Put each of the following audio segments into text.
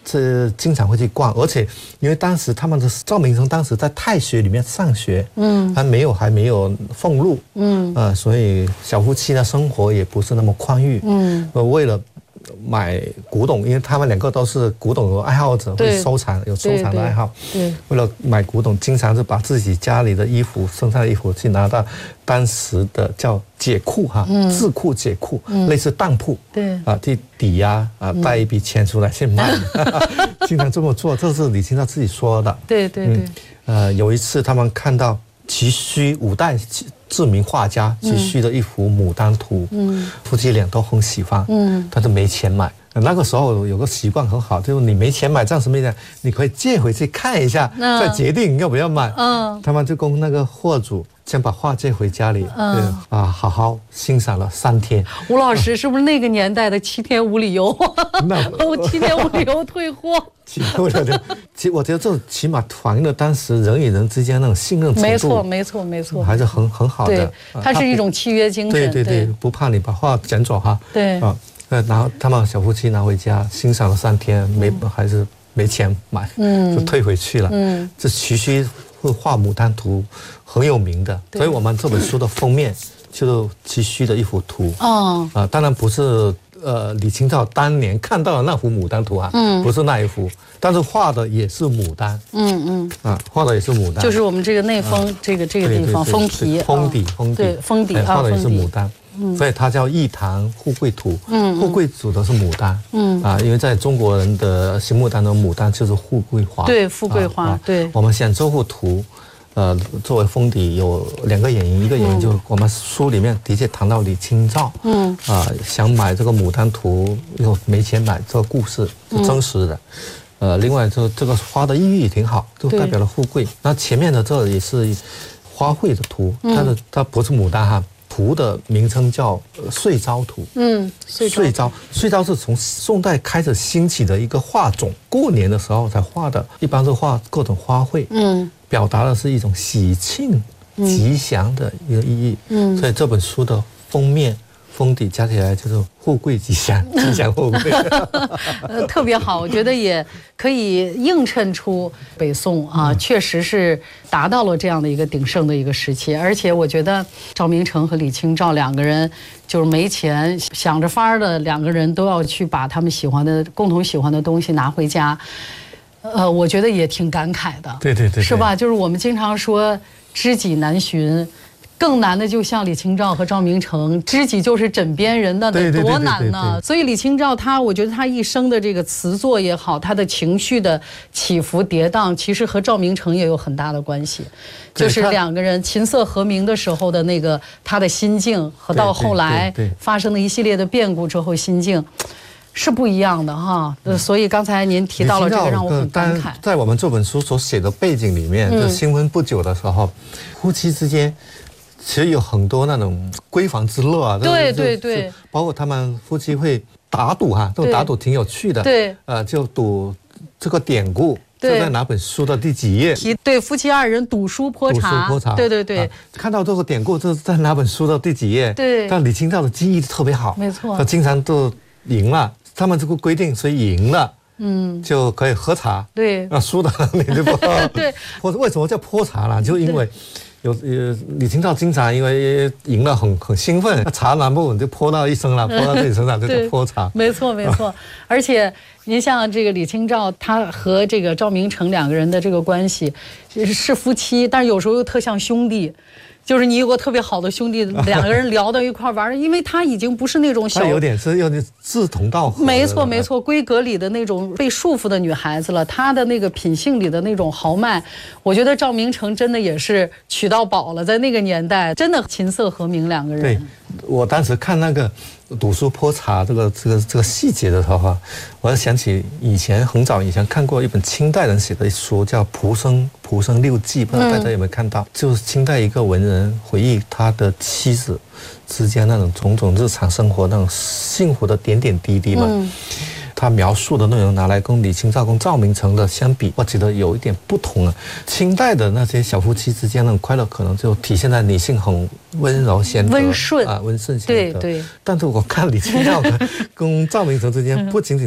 这经常会去逛，而且因为当时他们的赵明诚当时在太学里面上学，还没有俸禄，所以小夫妻的生活也不是那么宽裕，为了买古董，因为他们两个都是古董的爱好者，会收藏，有收藏的爱好。对，为了买古董，经常是把自己家里的衣服、身上的衣服去拿到当时的叫解库哈，智库解库，类似当铺，对啊，去抵押啊，贷一笔钱出来去卖，经常这么做，这是李清照自己说的。对。有一次他们看到齐虚五代知名画家齐虚的一幅《牡丹图》，夫妻俩都很喜欢，但是没钱买。那个时候有个习惯很好，就是你没钱买，暂时没钱，你可以借回去看一下，再决定要不要买。他们就跟那个货主先把画借回家里，好好欣赏了3天。 吴老师是不是那个年代的7天无理由？我7天无理由退货。 我觉得这起码反映了当时人与人之间那种信任程度。 没错， 还是很好的。 它是一种契约精神。 对，不怕你把画捡走哈。对啊，然后他们小夫妻拿回家欣赏了3天，还是没钱买，就退回去了。这齐虚会画《牡丹图》很有名的，所以我们这本书的封面就是齐虚的一幅图。当然不是李清照当年看到的那幅《牡丹图》啊，不是那一幅，但是画的也是牡丹。画的也是牡丹， 就是我们这个内封这个地方封皮， 封底， 对，封底画的也是牡丹。所以它叫《一唐富贵图》，富贵指的是牡丹，因为在中国人的心目当中，牡丹就是富贵花， 对，富贵花，对。 我们选这幅图，作为封底有2个原因，一个原因就是我们书里面的确谈到李清照，想买这个牡丹图又没钱买，这个故事是真实的，另外就这个花的意义也挺好，就代表了富贵。那前面的这也是花卉的图，但是它不是牡丹哈。图的名称叫岁朝图。岁朝是从宋代开始兴起的一个画种，过年的时候才画的，一般是画各种花卉，表达的是一种喜庆、吉祥的一个意义。所以这本书的封面、封底加起来就是富贵吉祥，吉祥富贵。 特别好，我觉得也可以映衬出北宋啊，确实是达到了这样的一个鼎盛的一个时期。而且我觉得赵明诚和李清照2个人就是没钱，想着法儿的2个人都要去把他们共同喜欢的东西拿回家。我觉得也挺感慨的。对，是吧？就是我们经常说知己难寻。更难的就像李清照和赵明诚，知己就是枕边人，那得多难呢？所以李清照我觉得她一生的这个词作也好，她的情绪的起伏跌宕，其实和赵明诚也有很大的关系。就是2个人琴瑟和鸣的时候的那个他的心境，和到后来发生的一系列的变故之后心境。是不一样的哈，所以刚才您提到了这个，让我很感慨。 在我们这本书所写的背景里面，就新婚不久的时候，夫妻之间其实有很多那种闺房之乐啊。对，包括他们夫妻会打赌哈，这种打赌挺有趣的。对，就赌这个典故。就在哪本书的第几页？ 对，夫妻2人赌书泼茶。对， 看到这个典故，这是在哪本书的第几页？对。但李清照的记忆特别好， 没错， 他经常都赢了。他们这个规定，谁赢了，就可以喝茶。对，输的你就不喝。对。或者为什么叫泼茶呢？就因为李清照经常因为赢了很兴奋，茶拿不稳就泼到一身了，泼到自己身上就叫泼茶。 没错。而且您像这个李清照，她和这个赵明诚2个人的这个关系是夫妻，但是有时候又特像兄弟。就是你有个特别好的兄弟，2个人聊到一块玩，因为他已经不是那种小， 他有点志同道合。 没错，闺阁里的那种被束缚的女孩子了，她的那个品性里的那种豪迈，我觉得赵明诚真的也是娶到宝了，在那个年代真的琴瑟和鸣2个人。 对，我当时看那个赌书泼茶这个细节的时候，我就想起很早以前看过一本清代人写的书，叫《蒲生六记》，不知道大家有没有看到？就是清代一个文人回忆他的妻子之间那种种种日常生活那种幸福的点点滴滴嘛。他描述的内容拿来跟李清照跟赵明诚的相比，我觉得有一点不同啊。清代的那些小夫妻之间的快乐，可能就体现在女性很温柔贤德、 温顺贤德。对。但是我看李清照跟赵明诚之间，不仅仅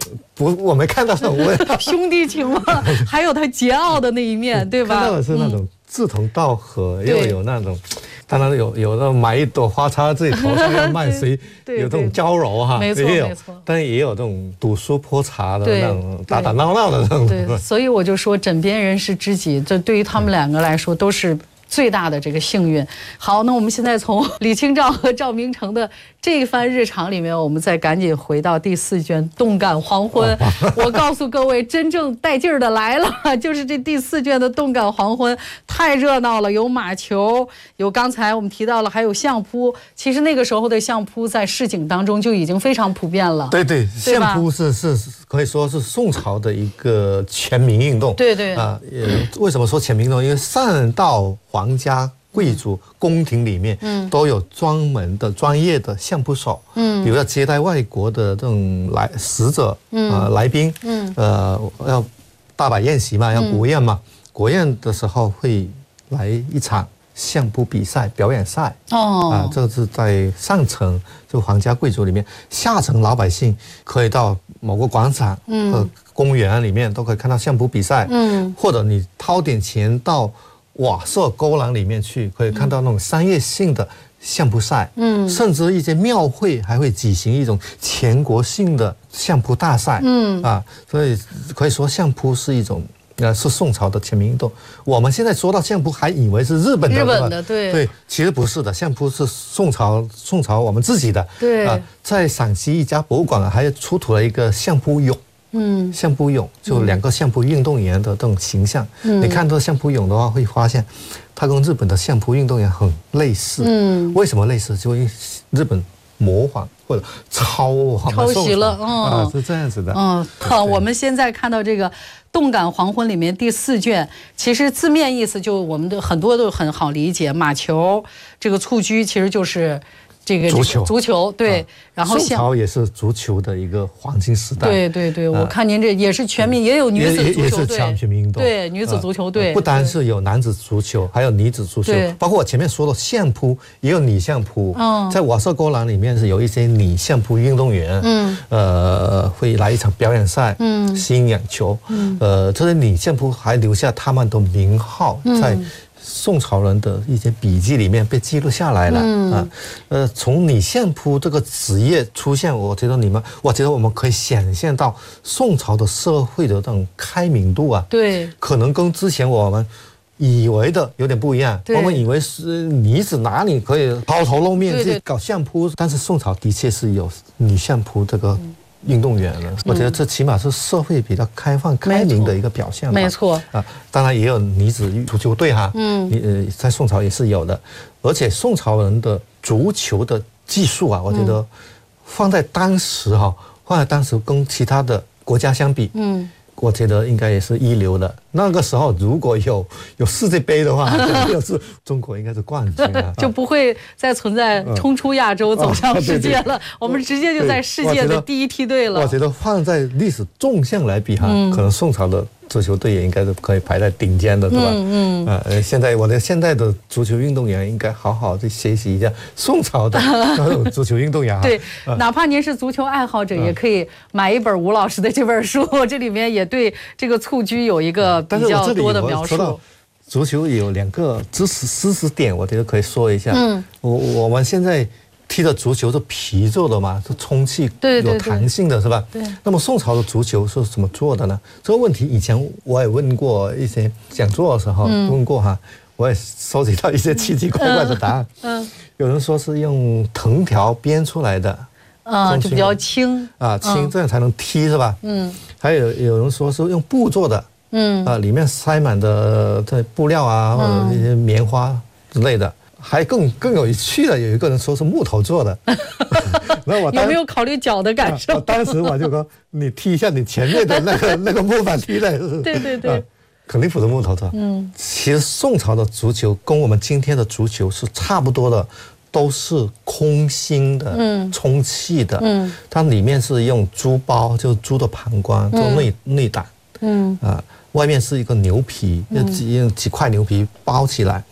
不，我没看到这种味道。 兄弟情嘛，还有他桀骜的那一面，对吧？ 看到的是那种志同道合，又有那种。当然有的买一朵花插自己头上要卖谁，有这种娇柔哈， 没错没错， 但也有这种赌书泼茶的那种打打闹闹的那种。 对，所以我就说枕边人是知己，这对于他们两个来说都是最大的这个幸运。好，那我们现在从李清照和赵明诚的这一番日常里面，我们再赶紧回到第4卷《动感黄昏》。我告诉各位，真正带劲儿的来了，就是这第4卷的《动感黄昏》，太热闹了，有马球，有刚才我们提到了，还有相扑。其实那个时候的相扑在市井当中就已经非常普遍了。 对，相扑是可以说是宋朝的一个全民运动。 对为什么说全民运动？因为上到皇家贵族宫廷里面，都有专门的专业的相扑手，比如要接待外国的这种使者，来宾，要大摆宴席嘛，要国宴嘛，国宴的时候会来一场相扑比赛表演赛。这是在上层就皇家贵族里面，下层老百姓可以到某个广场和公园里面都可以看到相扑比赛，或者你掏点钱到瓦舍沟廊里面去，可以看到那种商业性的相扑赛，甚至一些庙会还会举行一种全国性的相扑大赛，所以可以说相扑是一种是宋朝的全民运动。我们现在说到相扑，还以为是日本的，对，其实不是的，相扑是宋朝我们自己的， 对在陕西一家博物馆还出土了一个相扑俑。相扑俑就2个相扑运动员的这种形象，你看这相扑俑的话，会发现它跟日本的相扑运动员很类似。为什么类似？就因为日本模仿或者抄袭了， 是这样子的。 我们现在看到这个《动感黄昏》里面第4卷，其实字面意思就我们的很多都很好理解，马球这个蹴鞠其实就是这个足球对，然后宋朝也是足球的一个黄金时代。 对，我看您这也是全民，也有女子足球队， 也是全民运动。 对，女子足球队不单是有男子足球，还有女子足球，包括我前面说的相扑，也有女相扑。在瓦舍沟廊里面是有一些女相扑运动员，会来一场表演赛，吸引眼球。这些女相扑还留下他们的名号在宋朝人的一些笔记里面被记录下来了。从女相扑这个职业出现，我觉得我们可以想象到宋朝的社会的这种开明度啊， 对， 可能跟之前我们以为的有点不一样。我们以为是女子哪里可以抛头露面去搞相扑，但是宋朝的确是有女相扑这个运动员了。我觉得这起码是社会比较开放开明的一个表现吧。 没错当然也有女子足球队哈，在宋朝也是有的。而且宋朝人的足球的技术啊，我觉得放在当时跟其他的国家相比，我觉得应该也是一流的。那个时候如果有世界杯的话，就是中国应该是冠军啊， 就不会再存在冲出亚洲走向世界了。我们直接就在世界的第一梯队了。 我觉得放在历史纵向来比可能宋朝的足球队也应该是可以排在顶尖的，对吧？我觉得现在的足球运动员应该好好的学习一下宋朝的足球运动员。 对，哪怕您是足球爱好者，也可以买一本吴老师的这本书，这里面也对这个蹴鞠有一个比较多的描述。 足球有2个知识点，我觉得可以说一下。我们现在踢的足球是皮做的嘛，是充气有弹性的，是吧？ 对。 那么宋朝的足球是怎么做的呢？这个问题以前我也问过一些讲座的时候问过哈，我也收集到一些奇奇怪怪的答案。有人说是用藤条编出来的， 就比较轻轻，这样才能踢，是吧？还有人说是用布做的，里面塞满的布料啊，或者一些棉花之类的。还更有趣的，有一个人说是木头做的。那我有没有考虑脚的感受？ 当时我就说，你踢一下你前面的那个木板踢的， 对， 肯定不是木头做。其实宋朝的足球跟我们今天的足球是差不多的，都是空心的，充气的。它里面是用猪包，就是猪的膀胱做内胆。外面是一个牛皮，用几块牛皮包起来。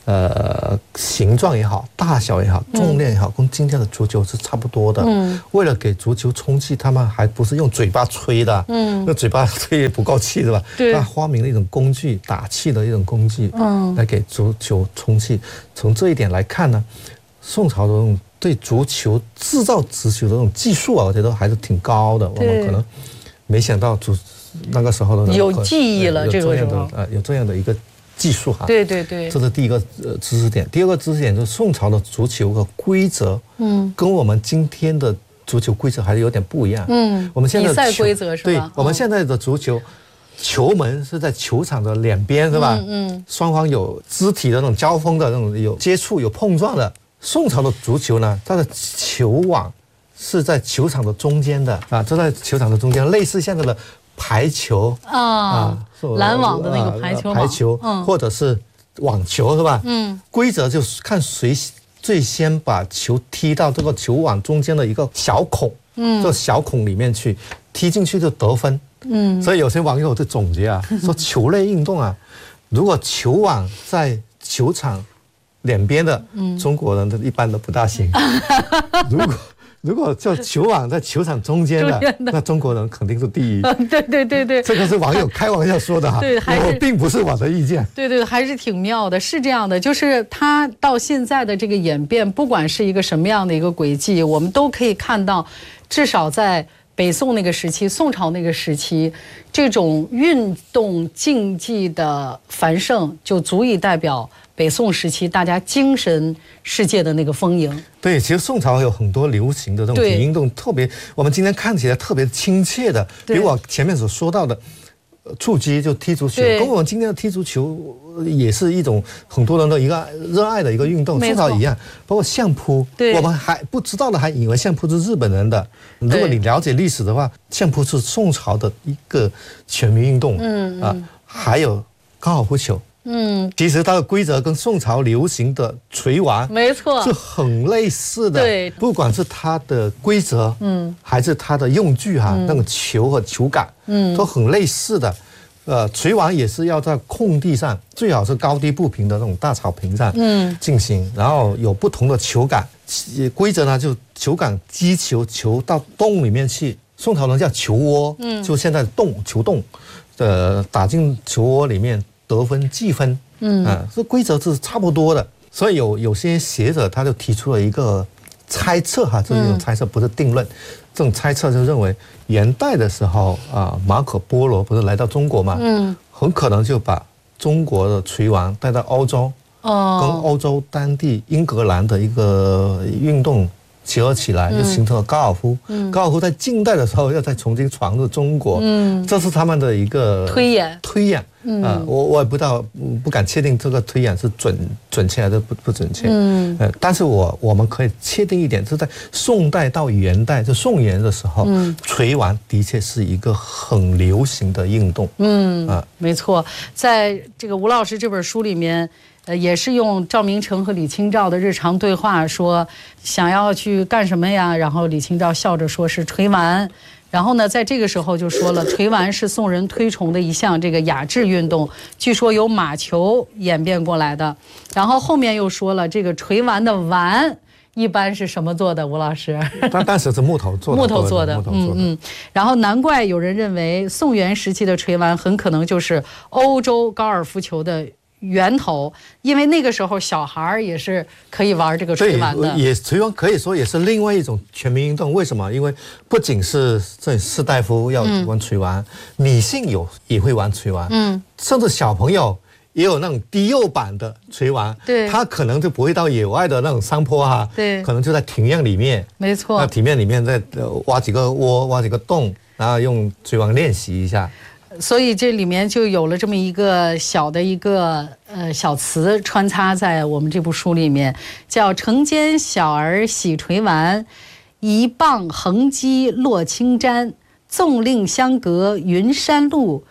形状也好，大小也好，重量也好，跟今天的足球是差不多的。为了给足球充气，他们还不是用嘴巴吹的，那嘴巴吹也不够气是吧？他发明了一种工具，打气的一种工具，来给足球充气。从这一点来看呢，宋朝的这种对足球制造足球的这种技术啊，我觉得还是挺高的。我们可能没想到那个时候的有技艺了，这个时候有这样的一个技术哈。 对对对， 这是第一个知识点。第二个知识点就是宋朝的足球的规则，跟我们今天的足球规则还是有点不一样。我们现在比赛规则是吧？ 对，我们现在的足球，球门是在球场的两边是吧？双方有肢体的那种交锋的那种有接触有碰撞的。宋朝的足球呢，它的球网是在球场的中间的啊，就在球场的中间，类似现在的排球拦网的那个排球或者是网球是吧？规则就是看谁最先把球踢到这个球网中间的一个小孔，这小孔里面去，踢进去就得分。所以有些网友就总结啊，说球类运动啊，如果球网在球场两边的，中国人一般都不大行。如果就球网在球场中间的，那中国人肯定是第一。 对， 这个是网友开玩笑说的哈，我并不是我的意见。 对，还是挺妙的，是这样的，就是它到现在的这个演变，不管是一个什么样的一个轨迹，我们都可以看到，至少在北宋那个时期、宋朝那个时期，这种运动竞技的繁盛，就足以代表北宋时期大家精神世界的那个丰盈。 对，其实宋朝有很多流行的这种体育运动，特别我们今天看起来特别亲切的，比如我前面所说到的蹴击，就踢足球，跟我们今天的踢足球也是一种很多人的一个热爱的一个运动。宋朝一样，包括相扑，我们还不知道的还以为相扑是日本人的。如果你了解历史的话，相扑是宋朝的一个全民运动。还有高尔夫球。其实它的规则跟宋朝流行的锤丸没错是很类似的。 对， 不管是它的规则，还是它的用具哈，那个球和球杆，都很类似的。锤丸也是要在空地上，最好是高低不平的那种大草坪上进行，然后有不同的球杆。规则呢，就球杆击球到洞里面去，宋朝人叫球窝，就现在球洞，打进球窝里面。得分计分，这规则是差不多的，所以有些学者他就提出了一个猜测哈，这是一种猜测，不是定论。这种猜测就认为元代的时候马可波罗不是来到中国嘛，很可能就把中国的锤丸带到欧洲，跟欧洲当地英格兰的一个运动结合起来，就形成了高尔夫。高尔夫在近代的时候要再重新传入中国，这是他们的一个推演。我也不知道，不敢确定这个推演是准确还是不准确。但是我们可以确定一点，是在宋代到元代，就宋元的时候，锤丸的确是一个很流行的运动。 没错，在这个吴老师这本书里面。也是用赵明诚和李清照的日常对话说想要去干什么呀？然后李清照笑着说是锤丸。然后呢，在这个时候就说了，锤丸是宋人推崇的一项这个雅致运动，据说由马球演变过来的。然后后面又说了，这个锤丸的丸一般是什么做的？吴老师， 当时是木头做的。 然后难怪有人认为宋元时期的锤丸很可能就是欧洲高尔夫球的源头，因为那个时候小孩也是可以玩这个锤丸的。 也锤丸可以说也是另外一种全民运动。为什么？因为不仅是这士大夫要玩锤丸，女性也会玩锤丸，甚至小朋友也有那种低幼版的锤丸。他可能就不会到野外的那种山坡哈，可能就在庭院里面。没错，那庭院里面再挖几个窝，挖几个洞，然后用锤丸练习一下。 所以这里面就有了这么一个小的一个小词穿插在我们这部书里面，叫城间小儿喜锤丸，一棒横击落青毡，纵令相隔云山路，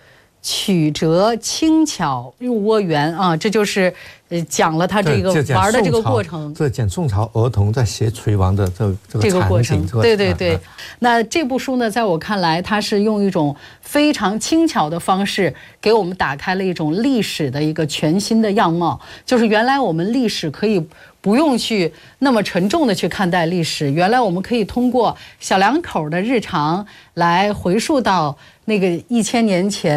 曲折轻巧入窝园啊，这就是讲了他这个玩的这个过程。 这讲宋朝儿童在学捶王的这个过程。 对对对。那这部书呢，在我看来，它是用一种非常轻巧的方式，给我们打开了一种历史的一个全新的样貌。就是原来我们历史可以不用去那么沉重的去看待历史，原来我们可以通过小两口的日常来回溯到那个1000年前。